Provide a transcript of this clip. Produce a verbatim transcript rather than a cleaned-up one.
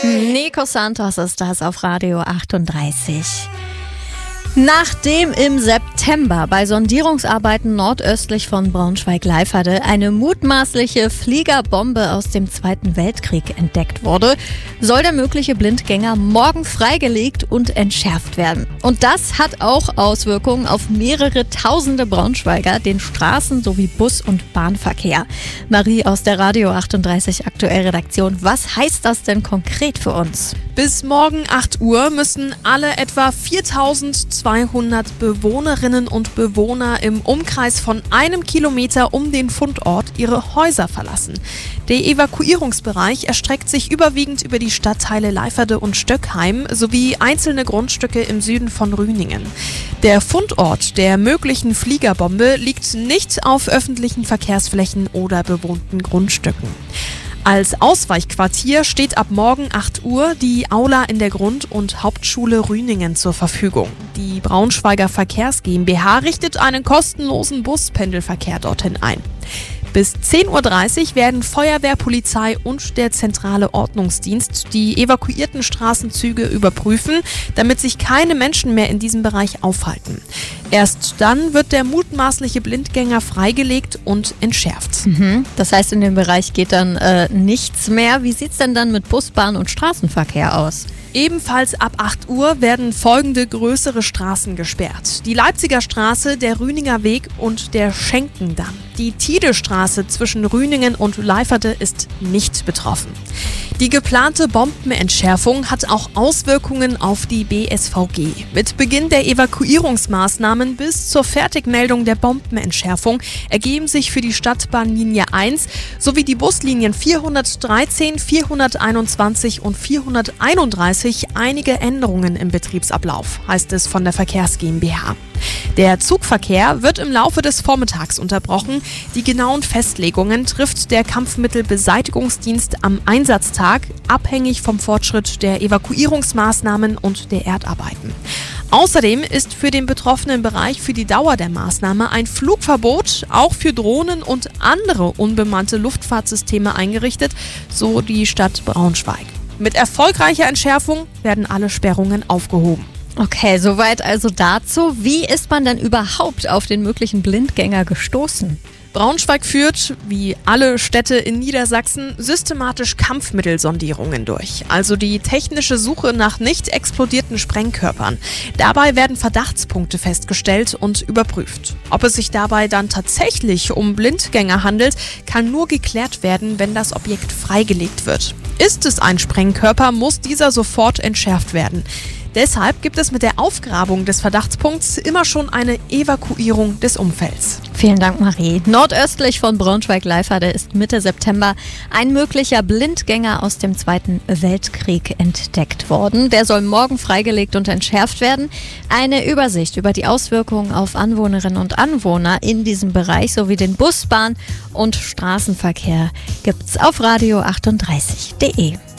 Nico Santos ist das auf Radio achtunddreißig. Nachdem im September bei Sondierungsarbeiten nordöstlich von Braunschweig-Leiferde eine mutmaßliche Fliegerbombe aus dem Zweiten Weltkrieg entdeckt wurde, soll der mögliche Blindgänger morgen freigelegt und entschärft werden. Und das hat auch Auswirkungen auf mehrere tausende Braunschweiger, den Straßen- sowie Bus- und Bahnverkehr. Marie aus der Radio achtunddreißig Aktuell-Redaktion, was heißt das denn konkret für uns? Bis morgen acht Uhr müssen alle etwa viertausendzweihundert Bewohnerinnen und Bewohner im Umkreis von einem Kilometer um den Fundort ihre Häuser verlassen. Der Evakuierungsbereich erstreckt sich überwiegend über die Stadtteile Leiferde und Stöckheim sowie einzelne Grundstücke im Süden von Rüningen. Der Fundort der möglichen Fliegerbombe liegt nicht auf öffentlichen Verkehrsflächen oder bewohnten Grundstücken. Als Ausweichquartier steht ab morgen acht Uhr die Aula in der Grund- und Hauptschule Rüningen zur Verfügung. Die Braunschweiger Verkehrs GmbH richtet einen kostenlosen Buspendelverkehr dorthin ein. Bis zehn Uhr dreißig werden Feuerwehr, Polizei und der zentrale Ordnungsdienst die evakuierten Straßenzüge überprüfen, damit sich keine Menschen mehr in diesem Bereich aufhalten. Erst dann wird der mutmaßliche Blindgänger freigelegt und entschärft. Mhm. Das heißt, in dem Bereich geht dann äh, nichts mehr. Wie sieht es denn dann mit Bus, Bahn und Straßenverkehr aus? Ebenfalls ab acht Uhr werden folgende größere Straßen gesperrt. Die Leipziger Straße, der Rüninger Weg und der Schenkendamm. Die Tidestraße zwischen Rüningen und Leiferde ist nicht betroffen. Die geplante Bombenentschärfung hat auch Auswirkungen auf die B S V G. Mit Beginn der Evakuierungsmaßnahmen bis zur Fertigmeldung der Bombenentschärfung ergeben sich für die Stadtbahnlinie eins sowie die Buslinien vierhundertdreizehn, vierhunderteinundzwanzig und vierhunderteinunddreißig einige Änderungen im Betriebsablauf, heißt es von der Verkehrs GmbH. Der Zugverkehr wird im Laufe des Vormittags unterbrochen. Die genauen Festlegungen trifft der Kampfmittelbeseitigungsdienst am Einsatztag, abhängig vom Fortschritt der Evakuierungsmaßnahmen und der Erdarbeiten. Außerdem ist für den betroffenen Bereich für die Dauer der Maßnahme ein Flugverbot auch für Drohnen und andere unbemannte Luftfahrtsysteme eingerichtet, so die Stadt Braunschweig. Mit erfolgreicher Entschärfung werden alle Sperrungen aufgehoben. Okay, soweit also dazu. Wie ist man denn überhaupt auf den möglichen Blindgänger gestoßen? Braunschweig führt, wie alle Städte in Niedersachsen, systematisch Kampfmittelsondierungen durch, also die technische Suche nach nicht explodierten Sprengkörpern. Dabei werden Verdachtspunkte festgestellt und überprüft. Ob es sich dabei dann tatsächlich um Blindgänger handelt, kann nur geklärt werden, wenn das Objekt freigelegt wird. Ist es ein Sprengkörper, muss dieser sofort entschärft werden. Deshalb gibt es mit der Aufgrabung des Verdachtspunkts immer schon eine Evakuierung des Umfelds. Vielen Dank, Marie. Nordöstlich von Braunschweig-Leiferde ist Mitte September ein möglicher Blindgänger aus dem Zweiten Weltkrieg entdeckt worden. Der soll morgen freigelegt und entschärft werden. Eine Übersicht über die Auswirkungen auf Anwohnerinnen und Anwohner in diesem Bereich sowie den Bus-, Bahn- und Straßenverkehr gibt's auf radio achtunddreißig punkt de.